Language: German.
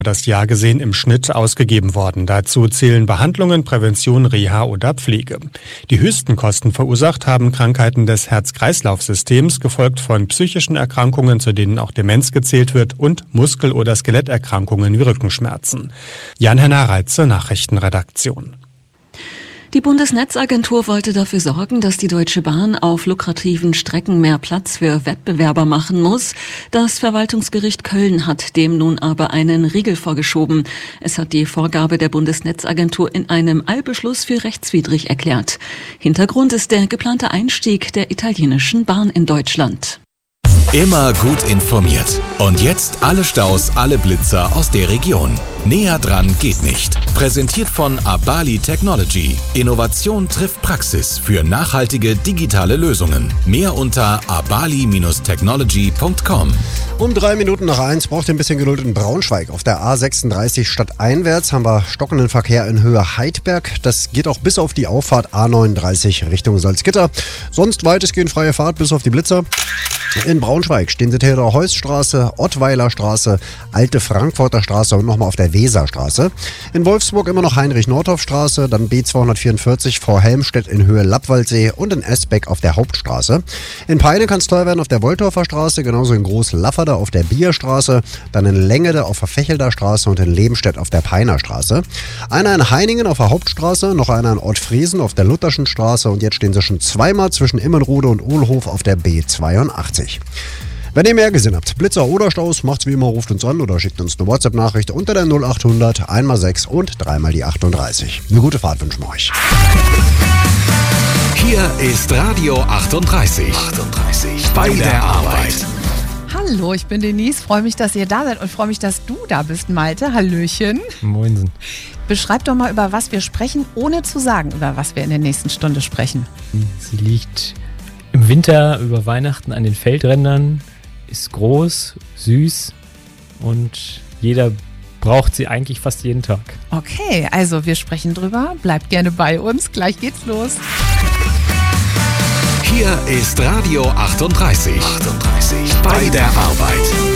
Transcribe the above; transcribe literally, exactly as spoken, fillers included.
das Jahr gesehen im Schnitt ausgegeben worden. Dazu zählen Behandlungen, Prävention, Reha oder Pflege. Die höchsten Kosten verursacht haben Krankheiten des Herz-Kreislauf-Systems, gefolgt von psychischen Erkrankungen, zu denen auch Demenz gezählt wird, und Muskel- oder Skeletterkrankungen wie Rückenschmerzen. Jan-Henner Reitze, Nachrichtenredaktion. Die Bundesnetzagentur wollte dafür sorgen, dass die Deutsche Bahn auf lukrativen Strecken mehr Platz für Wettbewerber machen muss. Das Verwaltungsgericht Köln hat dem nun aber einen Riegel vorgeschoben. Es hat die Vorgabe der Bundesnetzagentur in einem Eilbeschluss für rechtswidrig erklärt. Hintergrund ist der geplante Einstieg der italienischen Bahn in Deutschland. Immer gut informiert. Und jetzt alle Staus, alle Blitzer aus der Region. Näher dran geht nicht. Präsentiert von Abali Technology. Innovation trifft Praxis für nachhaltige digitale Lösungen. Mehr unter abali Bindestrich technology Punkt com. Um drei Minuten nach eins braucht ihr ein bisschen Geduld in Braunschweig. Auf der A sechsunddreißig stadteinwärts haben wir stockenden Verkehr in Höhe Heidberg. Das geht auch bis auf die Auffahrt A neununddreißig Richtung Salzgitter. Sonst weitestgehend freie Fahrt bis auf die Blitzer. In Braunschweig stehen sie Theodor-Heuss-Straße, Ottweiler Straße, Alte Frankfurter Straße und nochmal auf der Weserstraße. In Wolfsburg immer noch Heinrich-Nordhoff-Straße, dann B zweihundertvierundvierzig vor Helmstedt in Höhe Lappwaldsee und in Esbeck auf der Hauptstraße. In Peine kann es teuer werden auf der Woltorfer Straße, genauso in Groß-Lafferde auf der Bierstraße, dann in Längede auf der Fechelder Straße und in Lebenstedt auf der Peiner Straße. Einer in Heiningen auf der Hauptstraße, noch einer in Ortfriesen auf der Lutherschen Straße und jetzt stehen sie schon zweimal zwischen Immenrode und Ohlhof auf der B zweiundachtzig. Wenn ihr mehr gesehen habt, Blitzer oder Staus, macht's wie immer, ruft uns an oder schickt uns eine WhatsApp-Nachricht unter der null achthundert einmal sechs und dreimal die achtunddreißig. Eine gute Fahrt wünschen wir euch. Hier ist Radio achtunddreißig. achtunddreißig. Bei der Arbeit. Hallo, ich bin Denise. Freue mich, dass ihr da seid und freue mich, dass du da bist, Malte. Hallöchen. Moinsen. Beschreib doch mal, über was wir sprechen, ohne zu sagen, über was wir in der nächsten Stunde sprechen. Sie liegt im Winter über Weihnachten an den Feldrändern, ist groß, süß und jeder braucht sie eigentlich fast jeden Tag. Okay, also wir sprechen drüber. Bleibt gerne bei uns. Gleich geht's los. Hier ist Radio achtunddreißig. achtunddreißig. Bei der Arbeit.